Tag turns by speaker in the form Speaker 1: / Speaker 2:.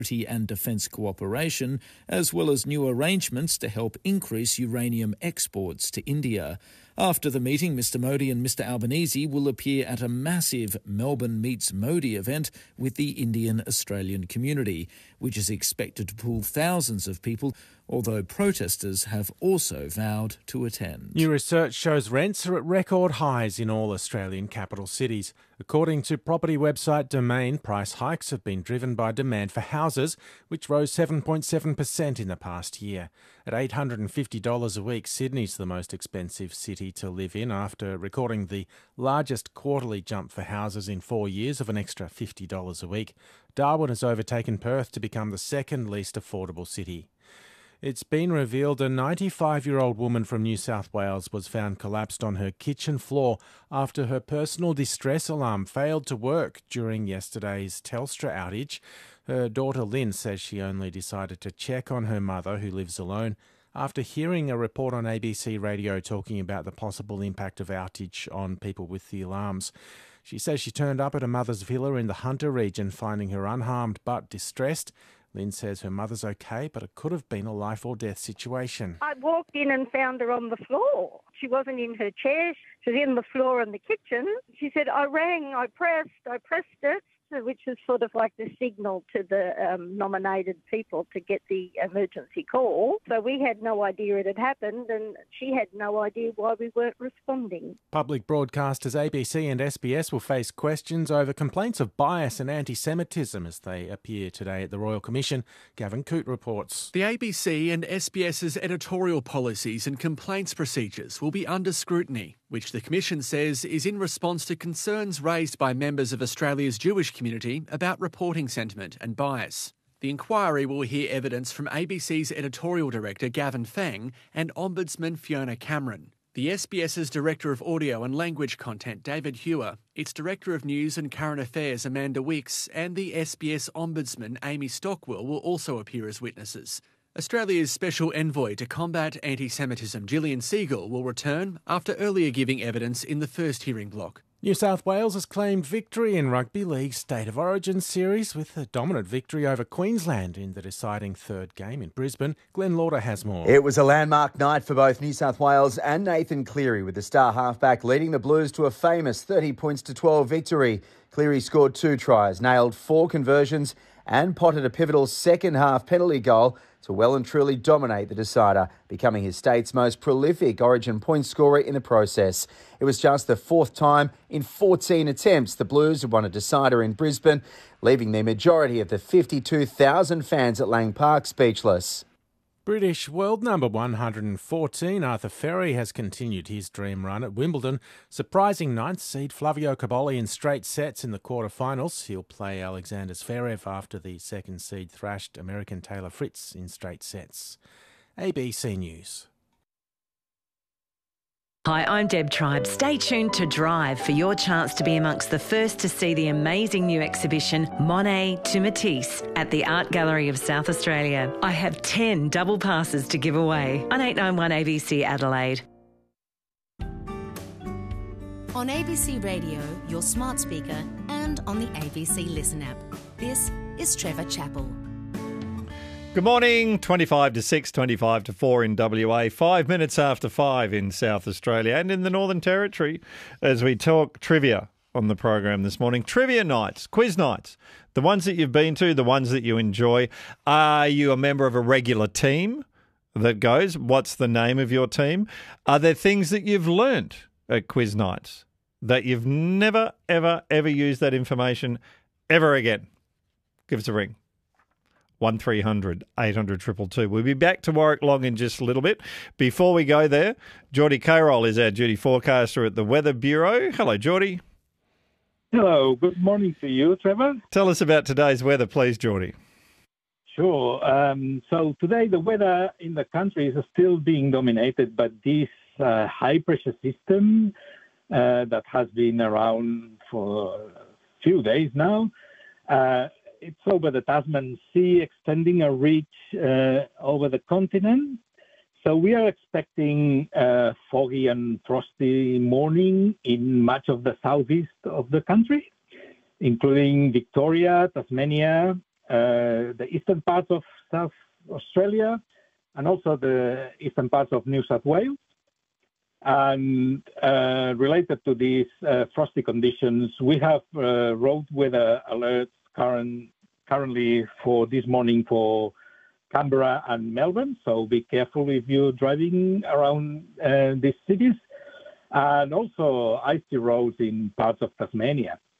Speaker 1: and defence cooperation, as well as new arrangements to help increase uranium exports to India. After the meeting, Mr Modi and Mr Albanese will appear at a massive Melbourne Meets Modi event with the Indian-Australian community, which is expected to pull thousands of people, although protesters have also vowed to attend.
Speaker 2: New research shows rents are at record highs in all Australian capital cities. According to property website Domain, price hikes have been driven by demand for houses, which rose 7.7% in the past year. At $850 a week, Sydney's the most expensive city to live in after recording the largest quarterly jump for houses in 4 years of an extra $50 a week. Darwin has overtaken Perth to become the second least affordable city. It's been revealed a 95-year-old woman from New South Wales was found collapsed on her kitchen floor after her personal distress alarm failed to work during yesterday's Telstra outage. Her daughter Lynn says she only decided to check on her mother, who lives alone, after hearing a report on ABC Radio talking about the possible impact of outage on people with the alarms. She says she turned up at her mother's villa in the Hunter region, finding her unharmed but distressed. Lynn says her mother's okay, but it could have been a life or death situation.
Speaker 3: I walked in and found her on the floor. She wasn't in her chair. She was in the floor in the kitchen. She said, I rang, I pressed it, which is sort of like the signal to the nominated people to get the emergency call. So we had no idea it had happened, and she had no idea why we weren't responding.
Speaker 2: Public broadcasters ABC and SBS will face questions over complaints of bias and anti-Semitism as they appear today at the Royal Commission. Gavin Coote reports.
Speaker 4: The ABC and SBS's editorial policies and complaints procedures will be under scrutiny, which the Commission says is in response to concerns raised by members of Australia's Jewish community about reporting sentiment and bias. The inquiry will hear evidence from ABC's editorial director Gavin Fang and Ombudsman Fiona Cameron, the SBS's Director of Audio and Language Content David Hewer, its Director of News and Current Affairs Amanda Wicks, and the SBS Ombudsman Amy Stockwell will also appear as witnesses. Australia's Special Envoy to Combat Anti-Semitism Gillian Segal will return after earlier giving evidence in the first hearing block.
Speaker 2: New South Wales has claimed victory in Rugby League's State of Origin series with a dominant victory over Queensland in the deciding third game in Brisbane. Glenn Lauder has more.
Speaker 5: It was a landmark night for both New South Wales and Nathan Cleary, with the star halfback leading the Blues to a famous 30-12 victory. Cleary scored 2 tries, nailed 4 conversions and potted a pivotal second-half penalty goal to well and truly dominate the decider, becoming his state's most prolific Origin point scorer in the process. It was just the 4th time in 14 attempts the Blues had won a decider in Brisbane, leaving the majority of the 52,000 fans at Lang Park speechless.
Speaker 2: British world number 114 Arthur Ferry has continued his dream run at Wimbledon, surprising 9th seed Flavio Cobolli in straight sets in the quarterfinals. He'll play Alexander Zverev after the 2nd seed thrashed American Taylor Fritz in straight sets. ABC News.
Speaker 6: Hi, I'm Deb Tribe. Stay tuned to Drive for your chance to be amongst the first to see the amazing new exhibition Monet to Matisse at the Art Gallery of South Australia. I have 10 double passes to give away on 891 ABC Adelaide.
Speaker 7: On ABC Radio, your smart speaker, and on the ABC Listen app. This is Trevor Chappell.
Speaker 8: Good morning, 25 to 6, 25 to 4 in WA, 5 minutes after 5 in South Australia and in the Northern Territory as we talk trivia on the program this morning. Trivia nights, quiz nights, the ones that you've been to, the ones that you enjoy. Are you a member of a regular team that goes? What's the name of your team? Are there things that you've learnt at quiz nights that you've never, ever, ever used that information ever again? Give us a ring. 1300 800 222. We'll be back to Warwick Long in just a little bit. Before we go there, Geordie Caroll is our duty forecaster at the Weather Bureau. Hello, Geordie.
Speaker 9: Hello. Good morning to you, Trevor.
Speaker 8: Tell us about today's weather, please, Geordie.
Speaker 9: Sure. So today the weather in the country is still being dominated by this high-pressure system that has been around for a few days now. It's over the Tasman Sea, extending a reach over the continent. So we are expecting a foggy and frosty morning in much of the southeast of the country, including Victoria, Tasmania, the eastern parts of South Australia and also the eastern parts of New South Wales. And related to these frosty conditions, we have road weather alerts currently for this morning for Canberra and Melbourne. So be careful if you're driving around these cities. And also icy roads in parts of Tasmania.